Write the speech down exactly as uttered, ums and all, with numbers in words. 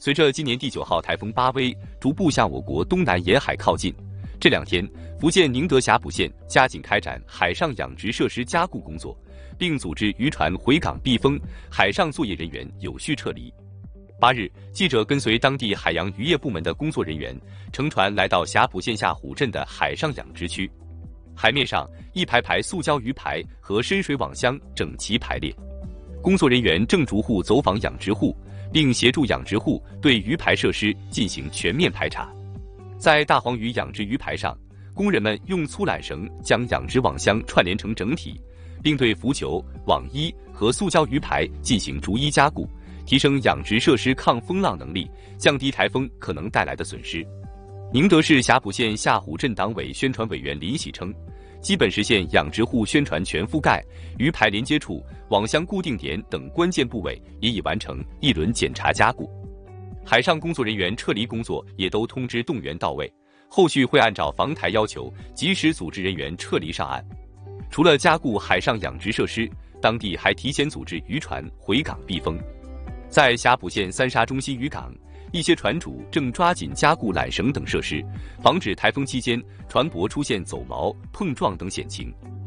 随着今年第九号台风巴威逐步向我国东南沿海靠近，这两天福建宁德霞浦县加紧开展海上养殖设施加固工作，并组织渔船回港避风，海上作业人员有序撤离。八日，记者跟随当地海洋渔业部门的工作人员乘船来到霞浦县下湖镇的海上养殖区，海面上一排排塑胶鱼排和深水网箱整齐排列，工作人员正逐户走访养殖户，并协助养殖户对鱼排设施进行全面排查。在大黄鱼养殖鱼排上，工人们用粗缆绳将养殖网箱串联成整体，并对浮球、网衣和塑胶鱼排进行逐一加固，提升养殖设施抗风浪能力，降低台风可能带来的损失。宁德市霞浦县下湖镇党委宣传委员林喜称，基本实现养殖户宣传全覆盖，鱼排连接处、网箱固定点等关键部位也已完成一轮检查加固。海上工作人员撤离工作也都通知动员到位，后续会按照防台要求，及时组织人员撤离上岸。除了加固海上养殖设施，当地还提前组织渔船回港避风。在霞浦县三沙中心渔港，一些船主正抓紧加固缆绳等设施，防止台风期间船舶出现走锚、碰撞等险情。